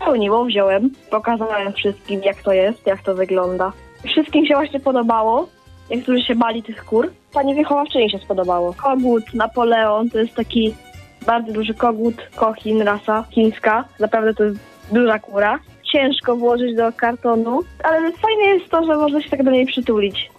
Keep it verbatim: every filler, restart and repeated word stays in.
spełniło, wziąłem, pokazałem wszystkim, jak to jest, jak to wygląda. Wszystkim się właśnie podobało, niektórzy się bali tych kur. Pani wychowawczyni się spodobało. Kogut Napoleon to jest taki bardzo duży kogut, kochin, rasa chińska. Naprawdę to jest duża kura. Ciężko włożyć do kartonu, ale fajne jest to, że można się tak do niej przytulić.